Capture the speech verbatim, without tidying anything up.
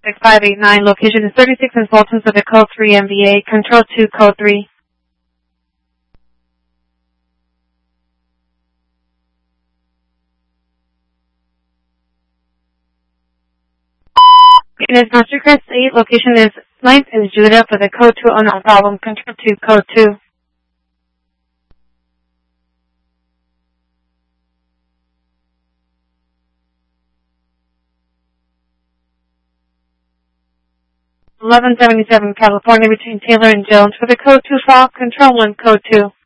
six five eight nine. Location is thirty-six in Fulton, with the code three M V A. Control two, code three. It is Mastercrest eight. Location is ninth in Judah, for the code two unknown problem. Control two, code two. eleven seventy-seven California, between Taylor and Jones, for the code two file. Control one, code two.